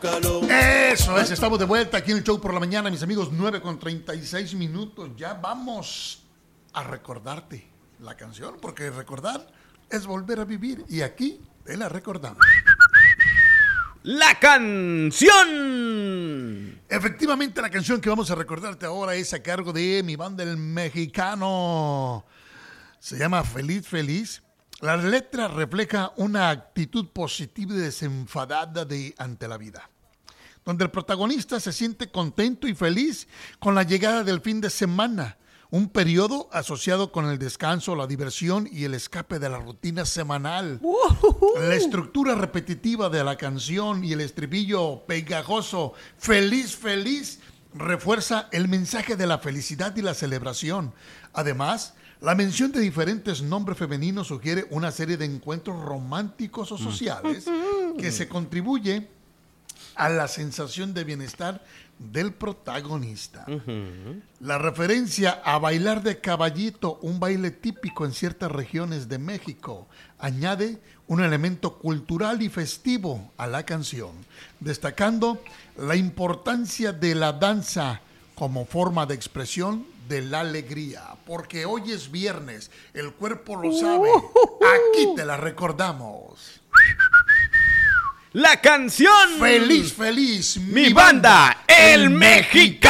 Eso es, estamos de vuelta aquí en el show por la mañana, mis amigos, 9:36. Ya vamos a recordarte la canción, porque recordar es volver a vivir, y aquí te la recordamos. La canción. Efectivamente, la canción que vamos a recordarte ahora es a cargo de mi banda El Mexicano. Se llama Feliz Feliz. La letra refleja una actitud positiva y desenfadada ante la vida, donde el protagonista se siente contento y feliz con la llegada del fin de semana, un periodo asociado con el descanso, la diversión y el escape de la rutina semanal. La estructura repetitiva de la canción y el estribillo pegajoso, feliz, feliz, refuerza el mensaje de la felicidad y la celebración. Además, la mención de diferentes nombres femeninos sugiere una serie de encuentros románticos o sociales que se contribuye a la sensación de bienestar del protagonista. La referencia a bailar de caballito, un baile típico en ciertas regiones de México, añade un elemento cultural y festivo a la canción, destacando la importancia de la danza como forma de expresión de la alegría, porque hoy es viernes, el cuerpo lo sabe, aquí te la recordamos. La canción. Feliz, feliz, mi banda, El Mexicano.